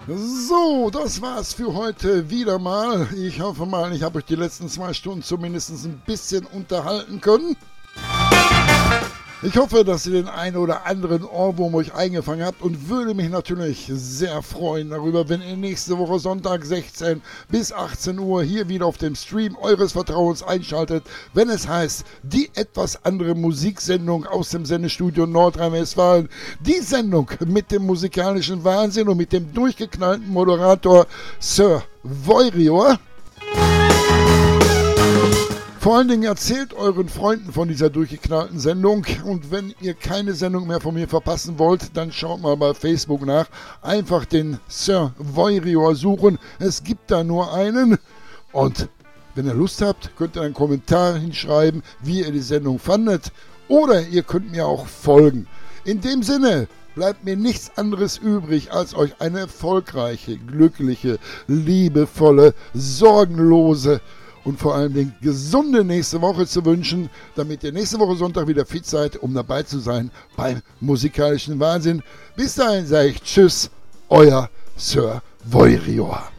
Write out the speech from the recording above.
So, das war's für heute wieder mal. Ich hoffe mal, ich habe euch die letzten 2 Stunden zumindest ein bisschen unterhalten können. Ich hoffe, dass ihr den einen oder anderen Ohrwurm euch eingefangen habt und würde mich natürlich sehr freuen darüber, wenn ihr nächste Woche Sonntag 16 bis 18 Uhr hier wieder auf dem Stream eures Vertrauens einschaltet, wenn es heißt, die etwas andere Musiksendung aus dem Sendestudio Nordrhein-Westfalen. Die Sendung mit dem musikalischen Wahnsinn und mit dem durchgeknallten Moderator Sir Voirior. Vor allen Dingen erzählt euren Freunden von dieser durchgeknallten Sendung und wenn ihr keine Sendung mehr von mir verpassen wollt, dann schaut mal bei Facebook nach. Einfach den Sir Voirior suchen, es gibt da nur einen und wenn ihr Lust habt, könnt ihr einen Kommentar hinschreiben, wie ihr die Sendung fandet oder ihr könnt mir auch folgen. In dem Sinne bleibt mir nichts anderes übrig, als euch eine erfolgreiche, glückliche, liebevolle, sorgenlose und vor allem den gesunde nächste Woche zu wünschen, damit ihr nächste Woche Sonntag wieder fit seid, um dabei zu sein beim musikalischen Wahnsinn. Bis dahin sage ich Tschüss, euer Sir Voirior.